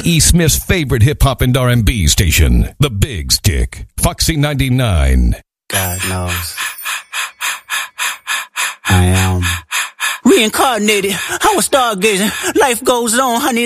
E. Smith's favorite hip-hop and R&B station, The Big Stick, Foxy 99. God knows. I am reincarnated. I was stargazing. Life goes on, honey.